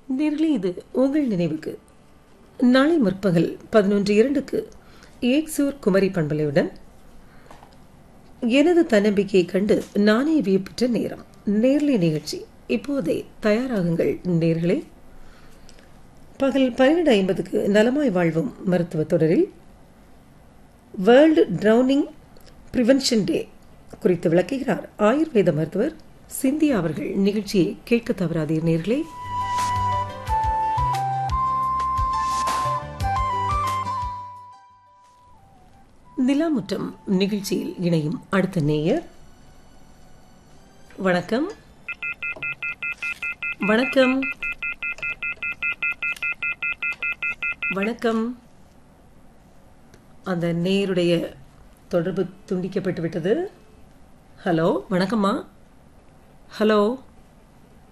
நேர்களே, இது உங்கள் நினைவுக்கு நாளை முற்பகல் 11:02க்கு ஏக்சூர் குமரி பண்பலையுடன் எனது தன்னம்பிக்கையை கண்டு நானே வியப்பெற்ற நேரம் நேர்லை நிகழ்ச்சி. இப்போதே தயாராகுங்கள் நேர்களே. பகல் 12:50க்கு நலமாய் வாழ்வும் மருத்துவ தொடரில் வேர்ல்டு ட்ரௌனிங் பிரிவென்ஷன் டே குறித்து விளக்குகிறார் ஆயுர்வேத மருத்துவர் சிந்தியா அவர்கள். நிகழ்ச்சியை கேட்க தவறாதீர் நேர்களே. நிலாமுற்றம் நிகழ்ச்சியில் இணையும் அடுத்த நேயர். வணக்கம். வணக்கம். வணக்கம். அந்த நேயருடைய தொடர்பு துண்டிக்கப்பட்டு விட்டது. ஹலோ, வணக்கம்மா. ஹலோ.